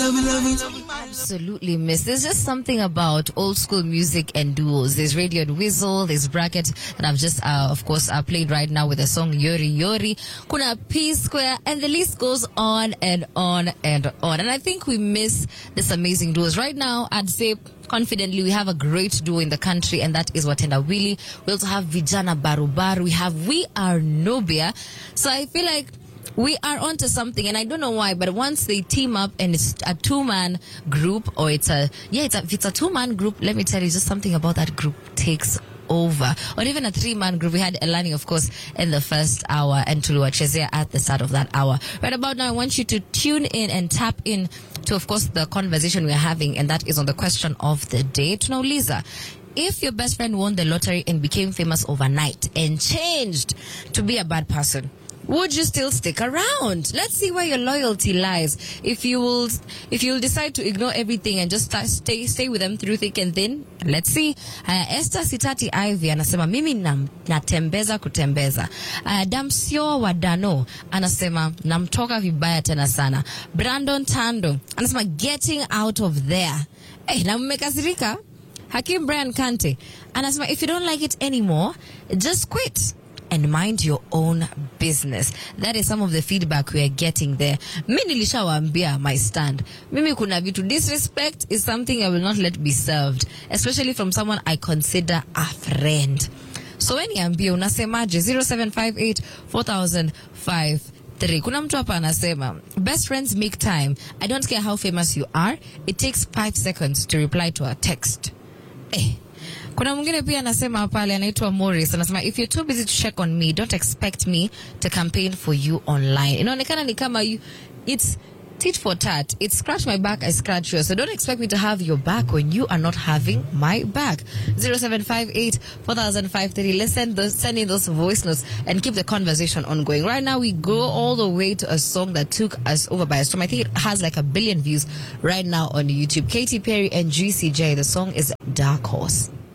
Absolutely miss. There's just something about old school music and duos. There's Radio and Whistle, there's Bracket that I've just, of course, played right now with the song Yori Yori, Kuna P Square, and the list goes on and on and on. And I think we miss this amazing duos. Right now, I'd say confidently we have a great duo in the country, and that is Watenda Willy. We also have Vijana Barubaru. We have We Are Nubia. So I feel like we are onto something, and I don't know why, but once they team up and it's a two-man group, or if it's a two-man group, let me tell you, just something about that group takes over. Or even a three-man group. We had Elani, of course, in the first hour, and Tuluwa Chezea at the start of that hour. Right about now, I want you to tune in and tap in to, of course, the conversation we're having, and that is on the question of the day. Tunauliza, if your best friend won the lottery and became famous overnight and changed to be a bad person, would you still stick around? Let's see where your loyalty lies. If you'll decide to ignore everything and just stay with them through thick and thin, let's see. Esther Sitati Ivy anasema mimi natembeza kutembeza. Damsio Wadano anasema namtoka vibaya tena sana. Brandon Tando anasema getting out of there. Na mmekasirika. Hakim Brian Kante anasema if you don't like it anymore, just quit and mind your own business. That is some of the feedback we are getting there. Mimi nilishawaambia my stand. Mimi kuna vitu, disrespect is something I will not let be served, especially from someone I consider a friend. So when niambie unasemaje? 0758 4053. Kuna mtu hapa anasema best friends make time. I don't care how famous you are. It takes 5 seconds to reply to a text. Kuna mwingine pia anasema pale anaitwa Morris anasema if you're too busy to check on me, don't expect me to campaign for you online. Inaonekana ni kama it's tit for tat. It's scratch my back, I scratch yours. So don't expect me to have your back when you are not having my back. 0758 4053. Let's send in those voice notes and keep the conversation ongoing. Right now we go all the way to a song that took us over by a storm. I think it has like 1 billion views right now on YouTube. Katy Perry and Juicy J. The song is Dark Horse.